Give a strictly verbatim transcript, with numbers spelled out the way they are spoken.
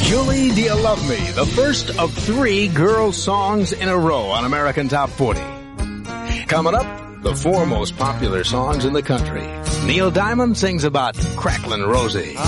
Julie, Do You Love Me? The first of three girl songs in a row on American Top forty. Coming up, the four most popular songs in the country. Neil Diamond sings about Cracklin' Rosie.